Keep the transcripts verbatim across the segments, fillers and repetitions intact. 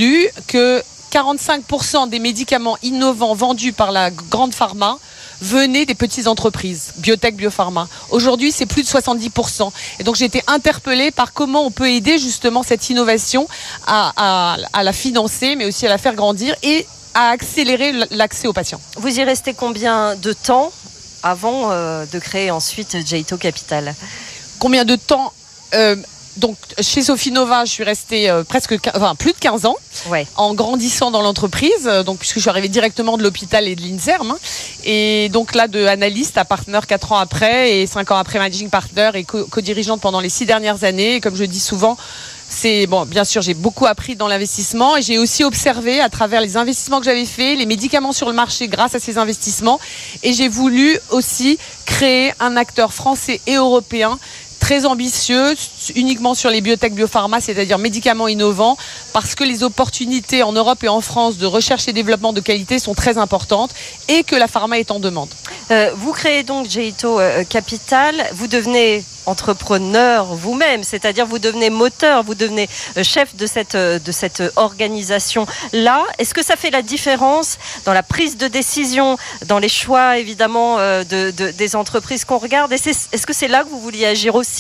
lu que quarante-cinq pour cent des médicaments innovants vendus par la grande pharma venaient des petites entreprises, biotech, biopharma. Aujourd'hui, c'est plus de soixante-dix pour cent. Et donc, j'ai été interpellée par comment on peut aider justement cette innovation à, à, à la financer, mais aussi à la faire grandir et à accélérer l'accès aux patients. Vous y restez combien de temps avant euh, de créer ensuite J-To Capital ? Combien de temps euh, Donc, chez Sofinnova, je suis restée euh, presque, enfin, plus de quinze ans, ouais. en grandissant dans l'entreprise, euh, donc, puisque je suis arrivée directement de l'hôpital et de l'INSERM. Hein, et donc là, de analyste à partner quatre ans après, et cinq ans après managing partner et co- co-dirigeante pendant les six dernières années. Et comme je dis souvent, c'est bon, bien sûr, j'ai beaucoup appris dans l'investissement et j'ai aussi observé à travers les investissements que j'avais faits, les médicaments sur le marché grâce à ces investissements. Et j'ai voulu aussi créer un acteur français et européen très ambitieux, uniquement sur les biotech, biopharma, c'est-à-dire médicaments innovants, parce que les opportunités en Europe et en France de recherche et développement de qualité sont très importantes et que la pharma est en demande. Euh, vous créez donc J-To euh, Capital, vous devenez entrepreneur vous-même, c'est-à-dire vous devenez moteur, vous devenez euh, chef de cette, euh, de cette organisation-là. Est-ce que ça fait la différence dans la prise de décision, dans les choix évidemment euh, de, de, des entreprises qu'on regarde ? Et c'est, est-ce que c'est là que vous vouliez agir aussi ?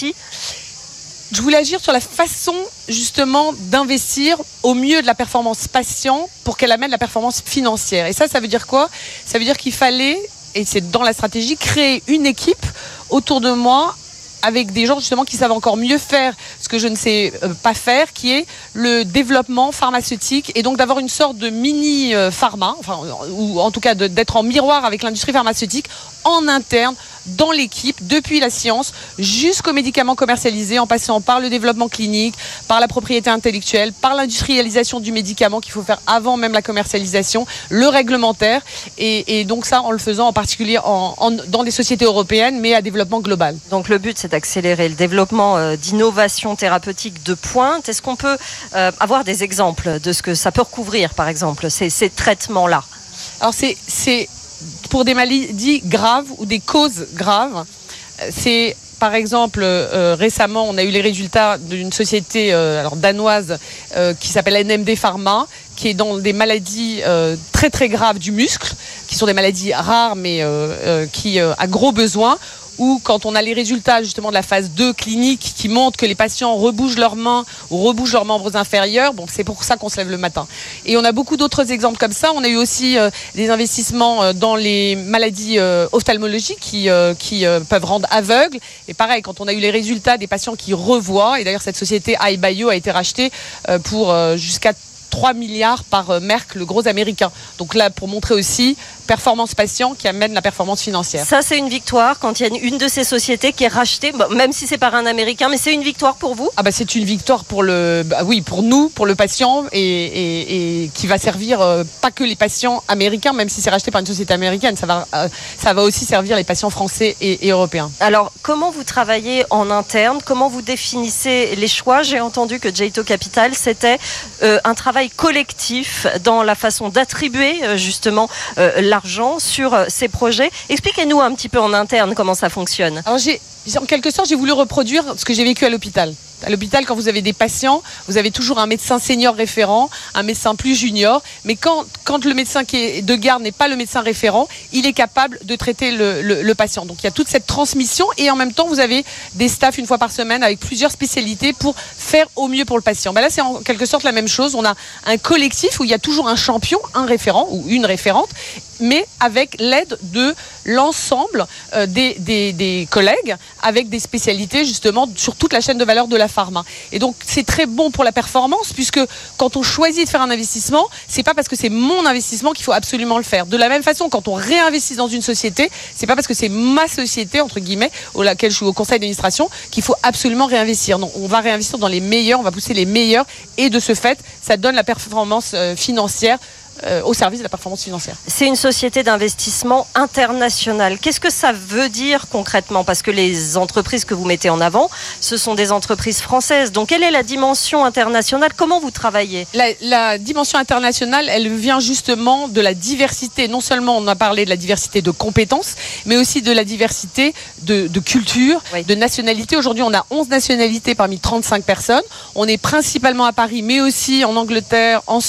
Je voulais agir sur la façon justement d'investir au mieux de la performance patient pour qu'elle amène la performance financière. Et ça, ça veut dire quoi ? Ça veut dire qu'il fallait, et c'est dans la stratégie, créer une équipe autour de moi avec des gens justement qui savent encore mieux faire ce que je ne sais pas faire, qui est le développement pharmaceutique, et donc d'avoir une sorte de mini pharma, enfin, ou en tout cas de, d'être en miroir avec l'industrie pharmaceutique en interne, dans l'équipe, depuis la science jusqu'aux médicaments commercialisés, en passant par le développement clinique, par la propriété intellectuelle, par l'industrialisation du médicament qu'il faut faire avant même la commercialisation, le réglementaire, et, et donc ça en le faisant en particulier en, en, dans des sociétés européennes, mais à développement global. Donc le but, c'est d'accélérer le développement euh, d'innovations thérapeutiques de pointe. Est-ce qu'on peut euh, avoir des exemples de ce que ça peut recouvrir, par exemple, ces, ces traitements-là ? Alors c'est, c'est pour des maladies graves ou des causes graves. C'est par exemple euh, récemment, on a eu les résultats d'une société euh, alors danoise euh, qui s'appelle N M D Pharma, qui est dans des maladies euh, très très graves du muscle, qui sont des maladies rares mais euh, euh, qui euh, a gros besoin. Ou quand on a les résultats justement de la phase deux clinique qui montrent que les patients rebougent leurs mains ou rebougent leurs membres inférieurs, bon, c'est pour ça qu'on se lève le matin. Et on a beaucoup d'autres exemples comme ça. On a eu aussi euh, des investissements euh, dans les maladies euh, ophtalmologiques qui, euh, qui euh, peuvent rendre aveugles. Et pareil, quand on a eu les résultats des patients qui revoient, et d'ailleurs cette société iBio a été rachetée euh, pour euh, jusqu'à trois milliards par Merck, le gros américain. Donc là, pour montrer aussi performance patient qui amène la performance financière. Ça, c'est une victoire quand il y a une de ces sociétés qui est rachetée, bon, même si c'est par un Américain, mais c'est une victoire pour vous ? Ah bah c'est une victoire pour le, bah oui, pour nous, pour le patient, et, et, et qui va servir euh, pas que les patients américains, même si c'est racheté par une société américaine, ça va, euh, ça va aussi servir les patients français et, et européens. Alors, comment vous travaillez en interne ? Comment vous définissez les choix ? J'ai entendu que J-To Capital, c'était euh, un travail collectif dans la façon d'attribuer euh, justement euh, l'argent sur euh, ces projets. Expliquez-nous un petit peu en interne comment ça fonctionne. Alors j'ai, en quelque sorte, j'ai voulu reproduire ce que j'ai vécu à l'hôpital. À l'hôpital, quand vous avez des patients, vous avez toujours un médecin senior référent, un médecin plus junior. Mais quand, quand le médecin qui est de garde n'est pas le médecin référent, il est capable de traiter le, le, le patient. Donc il y a toute cette transmission et en même temps, vous avez des staffs une fois par semaine avec plusieurs spécialités pour faire au mieux pour le patient. Ben là, c'est en quelque sorte la même chose. On a un collectif où il y a toujours un champion, un référent ou une référente, mais avec l'aide de l'ensemble euh, des, des, des collègues avec des spécialités justement sur toute la chaîne de valeur de la pharma. Et donc c'est très bon pour la performance, puisque quand on choisit de faire un investissement, c'est pas parce que c'est mon investissement qu'il faut absolument le faire. De la même façon, quand on réinvestit dans une société, c'est pas parce que c'est ma société entre guillemets au laquelle je suis au conseil d'administration qu'il faut absolument réinvestir. Non, on va réinvestir dans les meilleurs, on va pousser les meilleurs, et de ce fait, ça donne la performance euh, financière Euh, au service de la performance financière. C'est une société d'investissement internationale. Qu'est-ce que ça veut dire concrètement ? Parce que les entreprises que vous mettez en avant, ce sont des entreprises françaises. Donc, quelle est la dimension internationale ? Comment vous travaillez ? La, la dimension internationale, elle vient justement de la diversité. Non seulement on a parlé de la diversité de compétences, mais aussi de la diversité de, de culture, oui. de nationalité. Aujourd'hui, on a onze nationalités parmi trente-cinq personnes. On est principalement à Paris, mais aussi en Angleterre, en